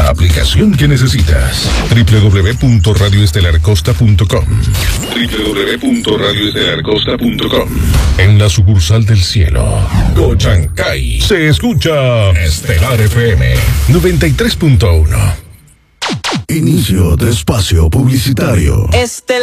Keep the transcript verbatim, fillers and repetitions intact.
aplicación que necesitas. doble u doble u doble u punto radio estelar costa punto com. doble u doble u doble u punto radio estelar costa punto com. En la sucursal del cielo, Cochancay, se escucha Estelar F M noventa y tres punto uno. Inicio de espacio publicitario. Estelar.